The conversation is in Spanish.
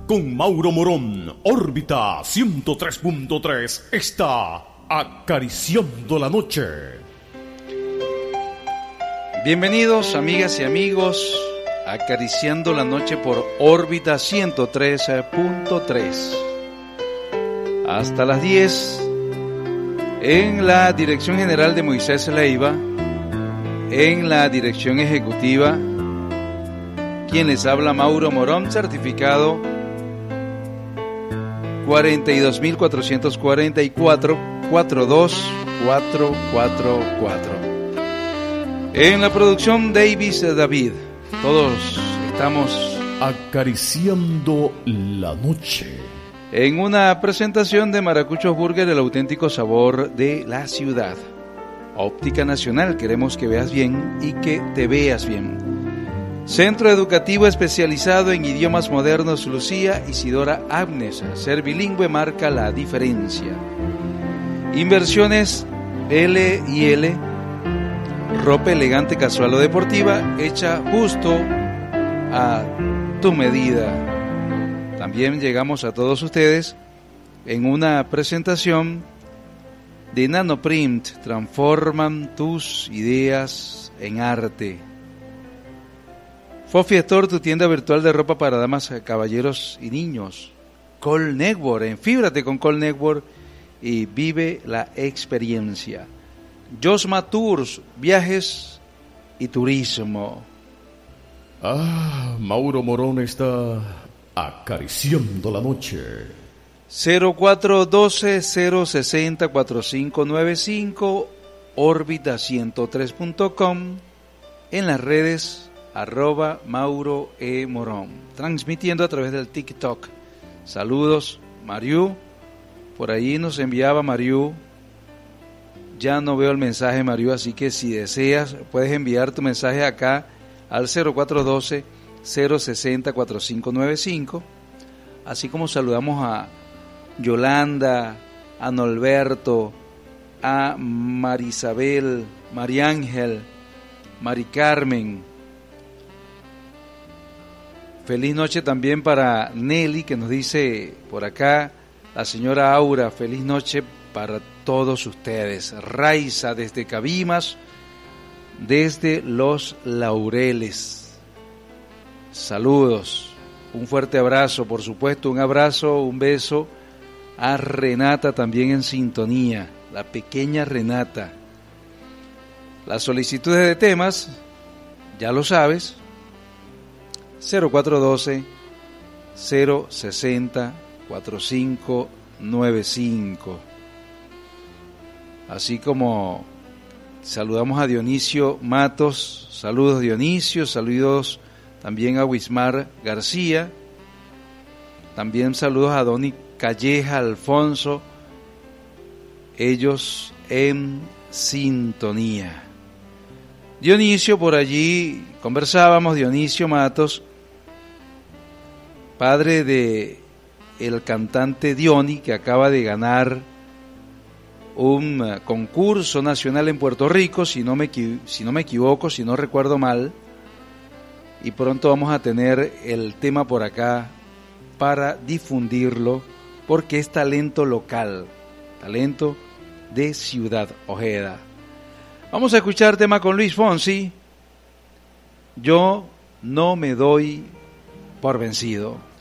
Con Mauro Morón, órbita 103.3 está acariciando la noche. Bienvenidos amigas y amigos, acariciando la noche por órbita 103.3. Hasta las 10, en la dirección general de Moisés Leiva, en la dirección ejecutiva, quien les habla, Mauro Morón, certificado 42.444-42444. En la producción, Davis David. Todos estamos acariciando la noche. En una presentación de Maracuchos Burger, el auténtico sabor de la ciudad. Óptica Nacional, queremos que veas bien y que te veas bien. Centro Educativo Especializado en Idiomas Modernos Lucía Isidora Agnes. Ser bilingüe marca la diferencia. Inversiones L&L, ropa elegante, casual o deportiva, hecha justo a tu medida. También llegamos a todos ustedes en una presentación de Nanoprint. Transforman tus ideas en arte. Fofi Store, tu tienda virtual de ropa para damas, caballeros y niños. Call Network, enfíbrate con Call Network y vive la experiencia. Josma Tours, viajes y turismo. Mauro Morón está acariciando la noche. 0412-060-4595, órbita103.com, en las redes @Mauro E. Morón, transmitiendo a través del TikTok. Saludos, Mariú, por ahí nos enviaba Mariú. Ya no veo el mensaje, Mariú, así que si deseas puedes enviar tu mensaje acá al 0412-060-4595, así como saludamos a Yolanda, a Norberto, a Marisabel, Mariángel, Mari Carmen. Feliz noche también para Nelly, que nos dice por acá, la señora Aura, feliz noche para todos ustedes. Raiza desde Cabimas, desde Los Laureles. Saludos, un fuerte abrazo, por supuesto, un abrazo, un beso a Renata también en sintonía, la pequeña Renata. Las solicitudes de temas, ya lo sabes, 0412-060-4595. Así como saludamos a Dionisio Matos, saludos Dionisio, saludos también a Wismar García, también saludos a Doni Calleja, Alfonso, ellos en sintonía. Dionisio, por allí conversábamos, Dionisio Matos, padre de el cantante Diony, que acaba de ganar un concurso nacional en Puerto Rico, si no me equivoco, si no recuerdo mal, y pronto vamos a tener el tema por acá para difundirlo, porque es talento local, talento de Ciudad Ojeda. Vamos a escuchar tema con Luis Fonsi, Yo no me doy por vencido.